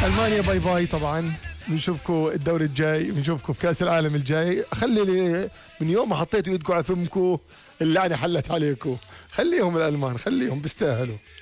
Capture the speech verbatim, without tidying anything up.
المانيا باي باي طبعا. بنشوفكم الدوري الجاي، بنشوفكم في كاس العالم الجاي. خلي لي من يوم ما حطيتوا ايدكم على فمكم اللعنه حلت عليكم. خليهم الالمان، خليهم بيستاهلوا.